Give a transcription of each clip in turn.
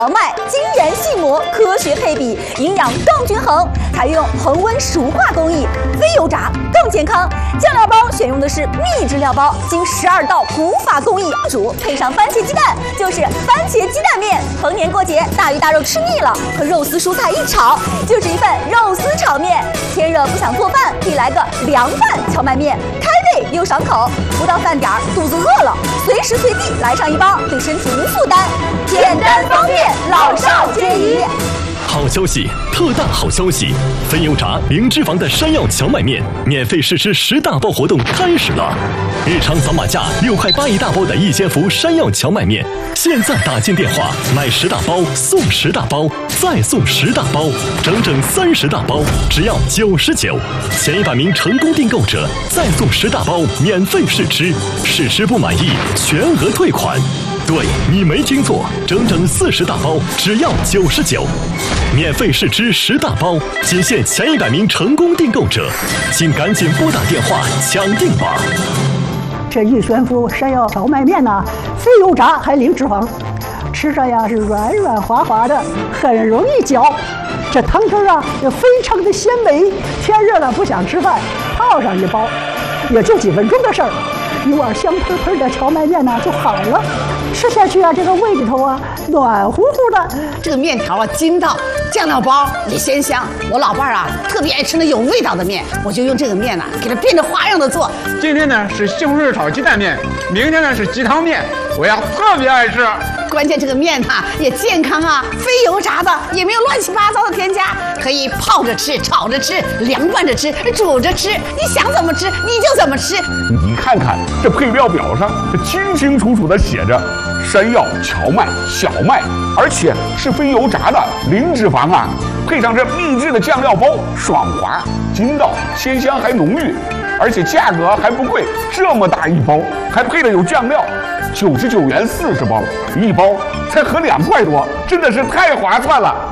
荞麦精研细磨，科学配比，营养更均衡，采用恒温熟化工艺，非油炸更健康。酱料包选用的是秘制料包，经12道古法工艺煮，配上番茄鸡蛋，就是番茄鸡蛋面。逢年过节，大鱼大肉吃腻了，和肉丝蔬菜一炒，就是一份肉丝炒面。天热不想做饭，可以来个凉拌荞麦面，开胃又爽口。不到饭点儿，肚子饿了，随时随地来上一包，对身体无负担，简单方便，老少皆宜。 好消息，特大好消息！分油炸零脂肪的山药荞麦面免费试吃10大包活动开始了！日常扫码价6块8一大包的一千伏山药荞麦面，现在打进电话买10大包送10大包，再送10大包，整整30大包，只要99。前100名成功订购者再送10大包免费试吃，试吃不满意全额退款。对，你没听错，整整40大包，只要99，免费试吃10大包，仅限前100名成功订购者，请赶紧拨打电话抢订吧。 这一悬浮山药荞麦面呢，非油炸还零脂肪，吃着呀是软软滑滑的，很容易嚼。这汤汁啊也非常的鲜美，天热了不想吃饭，泡上一包，也就几分钟的事儿。一碗香喷喷的荞麦面呢就好了，吃下去啊，这个胃里头啊暖乎乎的。 这个面条啊筋道，酱料包也鲜香。我老伴儿啊特别爱吃那有味道的面，我就用这个面呢给它变着花样的做。 今天呢是西红柿炒鸡蛋面，明天呢是鸡汤面，我呀特别爱吃。 关键这个面呢也健康啊，非油炸的，也没有乱七八糟的添加，可以泡着吃、炒着吃、凉拌着吃、煮着吃，你想怎么吃你就怎么吃。 你看看这配料表上，这清清楚楚的写着山药、荞麦、小麦，而且是非油炸的，零脂肪啊，配上这秘制的酱料包，爽滑、筋道、鲜香还浓郁，而且价格还不贵，这么大一包，还配了有酱料，99元40包，一包才合2块多，真的是太划算了。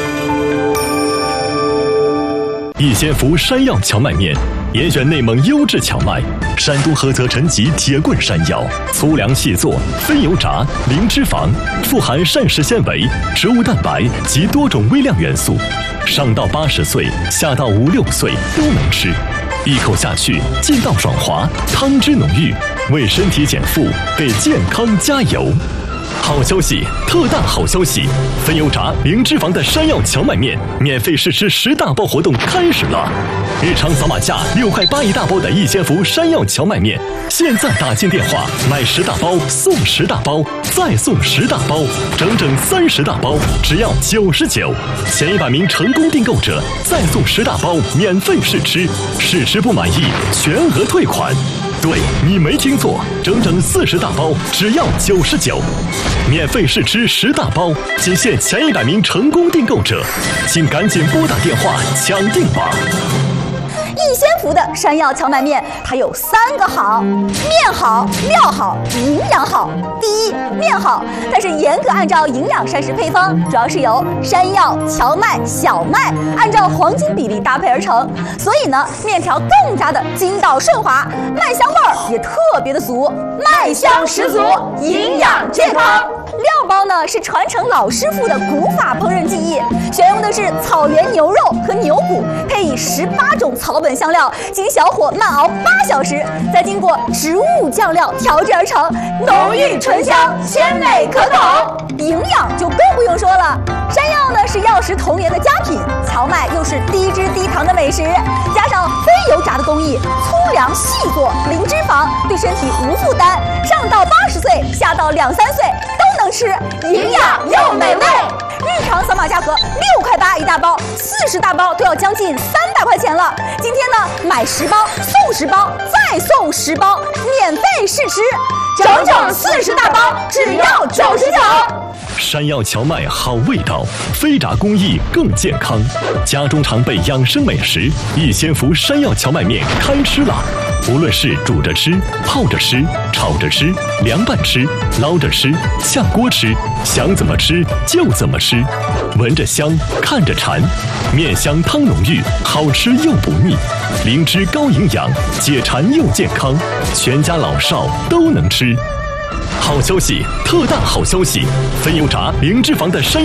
一千伏山药荞麦面，严选内蒙优质荞麦，山东菏泽陈集铁棍山药，粗粮细做，非油炸，零脂肪，富含膳食纤维、植物蛋白及多种微量元素，上到80岁，下到5、6岁都能吃。一口下去，劲道爽滑，汤汁浓郁，为身体减负，给健康加油。好消息，特大好消息！分油炸零脂肪的山药荞麦面免费试吃10大包活动开始了！日常扫码价6块8一大包的一千伏山药荞麦面，现在打进电话买10大包送10大包，再送10大包，整整30大包，只要99。前100名成功订购者再送10大包免费试吃，试吃不满意全额退款。对，你没听错，整整40大包，只要99，免费试吃10大包，仅限前100名成功订购者，请赶紧拨打电话抢订吧。 一仙福的山药荞麦面，它有3个好：面好、料好、营养好。第一，面好，它是严格按照营养膳食配方，主要是由山药、荞麦、小麦按照黄金比例搭配而成，所以呢，面条更加的筋道顺滑，麦香味儿也特别的足，麦香十足，营养健康。料包呢是传承老师傅的古法烹饪技艺，选用的是草原牛肉和牛骨，配以18种草本香料，经小火慢熬8小时，再经过植物酱料调制而成，浓郁醇香，鲜美可口。营养就更不用说了，山药呢是药食同源的佳品，荞麦又是低脂低糖的美食，加上非油炸的工艺，粗粮细做，零脂肪，对身体无负担，上到80岁，下到2、3岁都能吃，营养又美味。日常扫码价格6块8一大包，40大包都要将近300块钱了。今天呢，买10包送10包，再送10包，免费试吃，整整40大包，只要99。 山药荞麦好味道，非炸工艺更健康，家中常备养生美食，一仙福山药荞麦面开吃了！无论是煮着吃、泡着吃、炒着吃、凉拌吃、捞着吃、下锅吃，想怎么吃就怎么吃，闻着香，看着馋，面香汤浓郁，好吃又不腻，灵芝高营养，解馋又健康，全家老少都能吃。好消息，特大好消息！分油炸零脂肪的山